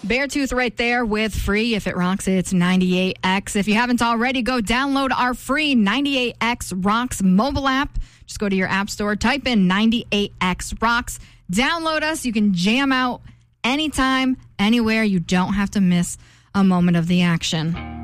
Beartooth right there with Free. If it rocks, it's 98X. If you haven't already, go download our free 98X Rocks mobile app. Just go to your app store, type in 98X Rocks, download us. You can jam out anytime, anywhere. You don't have to miss a moment of the action.